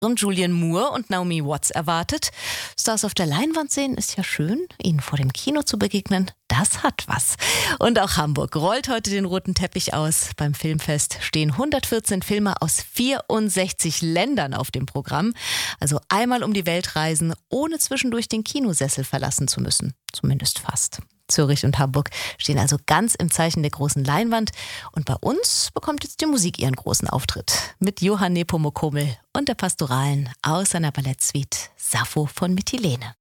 Julianne Moore und Naomi Watts erwartet. Stars auf der Leinwand sehen ist ja schön, ihnen vor dem Kino zu begegnen, das hat was. Und auch Hamburg rollt heute den roten Teppich aus. Beim Filmfest stehen 114 Filme aus 64 Ländern auf dem Programm. Also einmal um die Welt reisen, ohne zwischendurch den Kinosessel verlassen zu müssen. Zumindest fast. Zürich und Hamburg stehen also ganz im Zeichen der großen Leinwand. Und bei uns bekommt jetzt die Musik ihren großen Auftritt. Mit Johann Nepomuk Hummel und der Pastoralen aus seiner Ballettsuite Sappho von Mytilene.